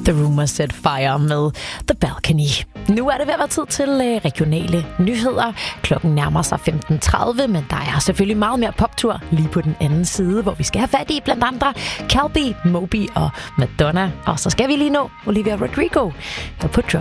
The Rumors Set Fire med The Balcony. Nu er det ved at være tid til regionale nyheder. Klokken nærmer sig 15:30, men der er selvfølgelig meget mere poptur lige på den anden side, hvor vi skal have fat i blandt andre Calbi, Moby og Madonna. Og så skal vi lige nå Olivia Rodrigo på Drop